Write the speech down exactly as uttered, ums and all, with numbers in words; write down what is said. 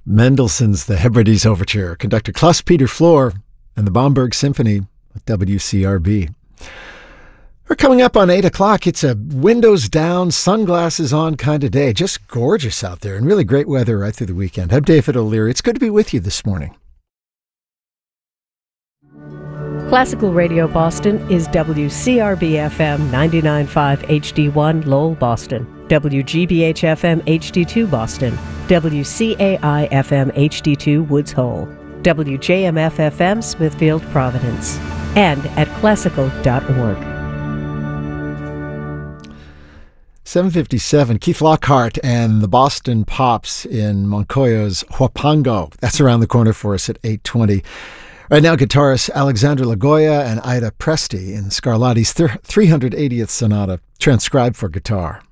Mendelssohn's The Hebrides Overture, conductor Klaus-Peter Flohr and the Bamberg Symphony at W C R B. We're coming up on eight o'clock. It's a windows down, sunglasses on kind of day. Just gorgeous out there and really great weather right through the weekend. I'm David O'Leary. It's good to be with you this morning. Classical Radio Boston is W C R B F M ninety-nine point five H D one Lowell, Boston, W G B H F M H D two Boston, W C A I F M H D two Woods Hole, W J M F F M Smithfield, Providence, and at classical dot org. seven fifty-seven, Keith Lockhart and the Boston Pops in Moncoyo's Huapango. That's around the corner for us at eight twenty. Right now, guitarists Alexandra Lagoya and Ida Presti in Scarlatti's three hundred eightieth Sonata, transcribed for guitar.